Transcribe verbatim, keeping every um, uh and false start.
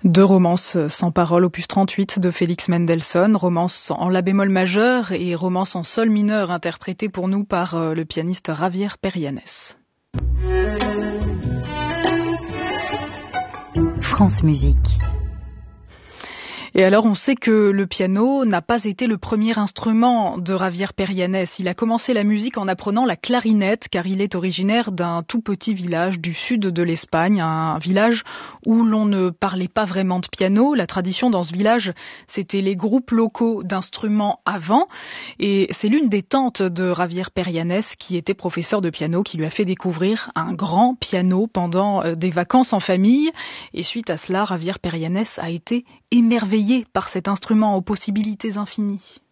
Deux romances sans parole, opus trente-huit de Félix Mendelssohn, romance en la bémol majeur et romance en sol mineur interprétée pour nous par le pianiste Javier Perianes. France Musique. Et alors, on sait que le piano n'a pas été le premier instrument de Javier Perianes. Il a commencé la musique en apprenant la clarinette, car il est originaire d'un tout petit village du sud de l'Espagne, un village où l'on ne parlait pas vraiment de piano. La tradition dans ce village, c'était les groupes locaux d'instruments à vent. Et c'est l'une des tantes de Javier Perianes, qui était professeur de piano, qui lui a fait découvrir un grand piano pendant des vacances en famille. Et suite à cela, Javier Perianes a été émerveillé par cet instrument aux possibilités infinies.